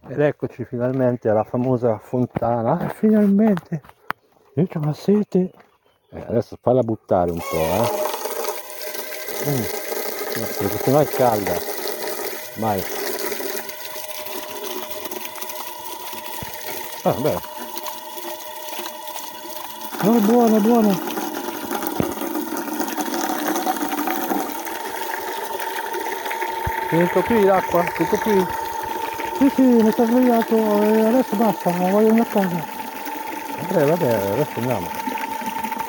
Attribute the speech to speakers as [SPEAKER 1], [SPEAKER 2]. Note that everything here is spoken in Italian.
[SPEAKER 1] Ed eccoci finalmente alla famosa fontana. Finalmente! Io c'ho una sete. Adesso falla buttare un po', perché sennò è calda. Vai. Ah, beh. No, è buono, è buono. Finito qui l'acqua? Tutto qui? Sì, sì, mi sono svegliato e adesso basta, voglio andare a casa. Vabbè, adesso andiamo.